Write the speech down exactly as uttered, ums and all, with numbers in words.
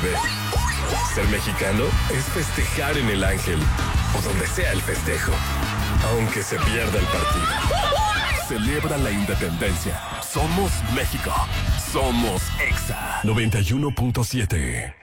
sirve. Ser mexicano es festejar en el Ángel o donde sea el festejo, aunque se pierda el partido. Celebra la independencia. Somos México. Somos Exa noventa y uno punto siete.